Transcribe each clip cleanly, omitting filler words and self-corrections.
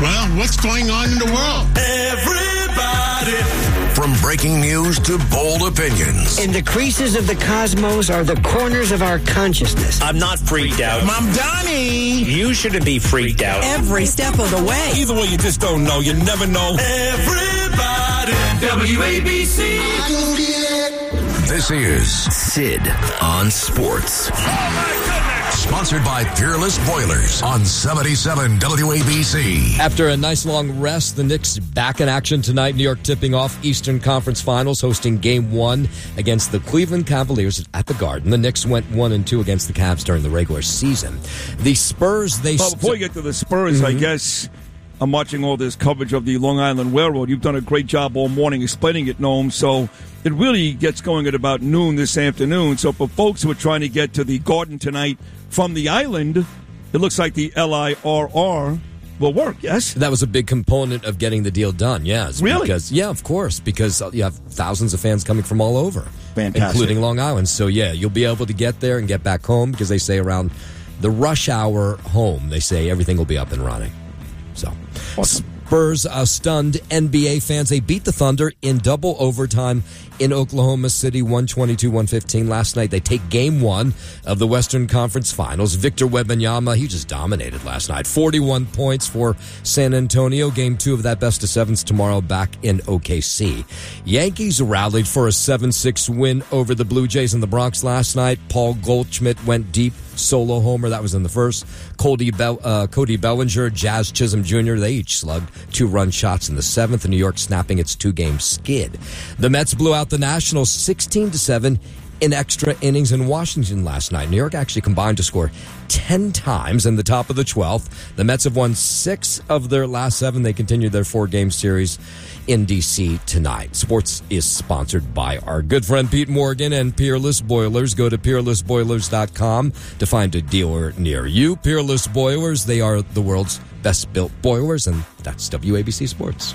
Well, what's going on in the world? Everybody. From breaking news to bold opinions. In the creases of the cosmos are the corners of our consciousness. I'm not freaked out. Mom Donnie! You shouldn't be freaked out. Every step of the way. Either way, you just don't know. You never know. Everybody. WABC. This is Sid on Sports. Oh, my goodness. Sponsored by Peerless Boilers on 77 WABC. After a nice long rest, the Knicks back in action tonight. New York tipping off Eastern Conference Finals, hosting Game 1 against the Cleveland Cavaliers at the Garden. The Knicks went 1-2 against the Cavs during the regular season. The Spurs, before you get to the Spurs, I guess I'm watching all this coverage of the Long Island Railroad. You've done a great job all morning explaining it, Noam. So it really gets going at about noon this afternoon. So for folks who are trying to get to the Garden tonight from the island, it looks like the LIRR will work, yes? That was a big component of getting the deal done, yes. Really? Yeah, of course, because you have thousands of fans coming from all over. Fantastic. Including Long Island. So, yeah, you'll be able to get there and get back home because they say around the rush hour home, they say everything will be up and running. So, awesome. Spurs stunned NBA fans. They beat the Thunder in double overtime in Oklahoma City, 122-115 last night. They take Game 1 of the Western Conference Finals. Victor Wembanyama, he just dominated last night. 41 points for San Antonio. Game 2 of that best-of-sevens tomorrow back in OKC. Yankees rallied for a 7-6 win over the Blue Jays in the Bronx last night. Paul Goldschmidt went deep. Solo homer, that was in the first. Cody Bellinger, Jazz Chisholm Jr., they each slugged 2-run shots in the seventh. New York snapping its 2-game skid. The Mets blew out the Nationals 16-7 in extra innings in Washington last night. New York actually combined to score 10 times in the top of the 12th. The Mets have won 6 of their last 7. They continued their 4-game series in D.C. tonight. Sports is sponsored by our good friend Pete Morgan and Peerless Boilers. Go to peerlessboilers.com to find a dealer near you. Peerless Boilers, they are the world's best-built boilers, and that's WABC Sports.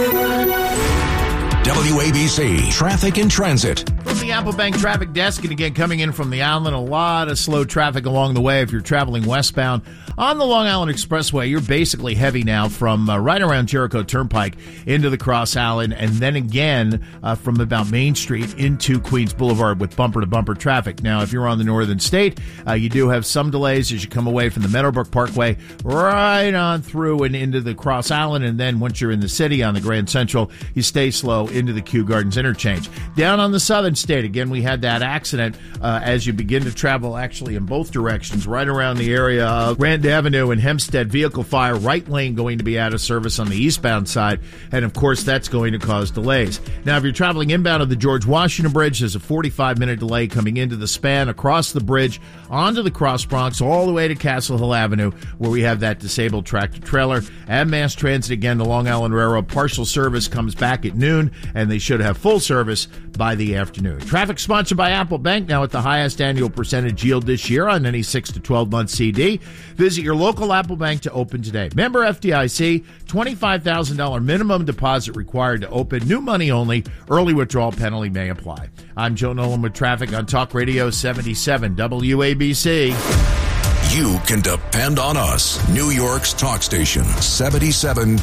WABC Traffic and Transit. From the Apple Bank Traffic Desk, and again, coming in from the island, a lot of slow traffic along the way if you're traveling westbound. On the Long Island Expressway, you're basically heavy now from right around Jericho Turnpike into the Cross Island, and then again from about Main Street into Queens Boulevard with bumper-to-bumper traffic. Now, if you're on the Northern State, you do have some delays as you come away from the Meadowbrook Parkway right on through and into the Cross Island, and then once you're in the city on the Grand Central, you stay slow into the Kew Gardens interchange. Down on the Southern State, again, we had that accident as you begin to travel actually in both directions, right around the area of Grand Avenue and Hempstead. Vehicle fire, right lane going to be out of service on the eastbound side, and of course that's going to cause delays. Now, if you're traveling inbound of the George Washington Bridge, there's a 45-minute delay coming into the span, across the bridge, onto the Cross Bronx, all the way to Castle Hill Avenue, where we have that disabled tractor-trailer. And Mass Transit, again, the Long Island Railroad, partial service comes back at noon, and they should have full service by the afternoon. Traffic sponsored by Apple Bank, now at the highest annual percentage yield this year on any 6 to 12-month CD. Visit your local Apple Bank to open today. Member FDIC, $25,000 minimum deposit required to open. New money only. Early withdrawal penalty may apply. I'm Joe Nolan with traffic on Talk Radio 77 WABC. You can depend on us. New York's talk station, 77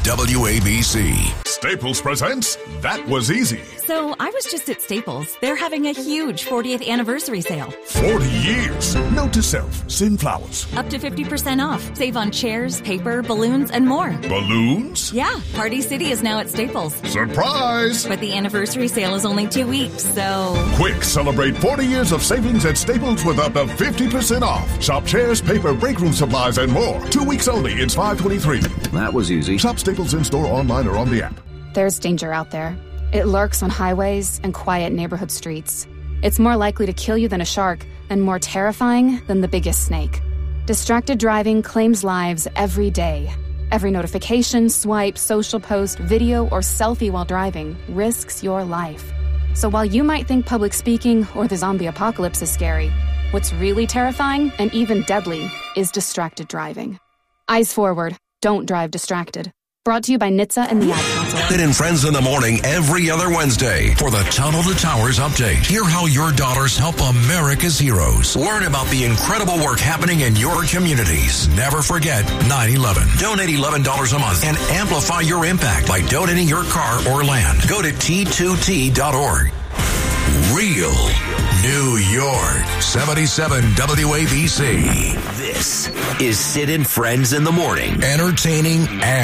WABC. Staples presents That Was Easy. So I was just at Staples. They're having a huge 40th anniversary sale. 40 years. Note to self, send flowers. Up to 50% off. Save on chairs, paper, balloons, and more. Balloons? Yeah, Party City is now at Staples. Surprise! But the anniversary sale is only 2 weeks, so... Quick, celebrate 40 years of savings at Staples with up to 50% off. Shop chairs, paper, break room supplies, and more. 2 weeks only. It's $5.23. That was easy. Shop Staples in-store, online, or on the app. There's danger out there. It lurks on highways and quiet neighborhood streets. It's more likely to kill you than a shark, and more terrifying than the biggest snake. Distracted driving claims lives every day. Every notification, swipe, social post, video, or selfie while driving risks your life. So while you might think public speaking or the zombie apocalypse is scary, what's really terrifying and even deadly is distracted driving. Eyes forward. Don't drive distracted. Brought to you by NHTSA and the Ad Council. Sid and Friends in the Morning every other Wednesday for the Tunnel to Towers update. Hear how your dollars help America's heroes. Learn about the incredible work happening in your communities. Never forget 9/11. Donate $11 a month and amplify your impact by donating your car or land. Go to T2T.org. Real New York, 77 WABC. This is Sid and Friends in the Morning. Entertaining and